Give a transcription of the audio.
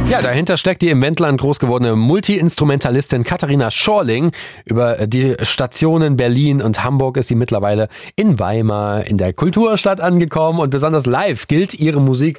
Ja, dahinter steckt die im Wendland groß gewordene Multi-Instrumentalistin Katharina Schorling. Über die Stationen Berlin und Hamburg ist sie mittlerweile in Weimar in der Kulturstadt angekommen und besonders live gilt ihre Musik